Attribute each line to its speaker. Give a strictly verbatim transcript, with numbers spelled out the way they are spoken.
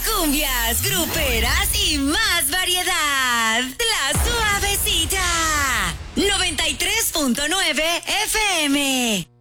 Speaker 1: cumbias, gruperas y más variedad. La Suavecita. noventa y tres punto nueve F M.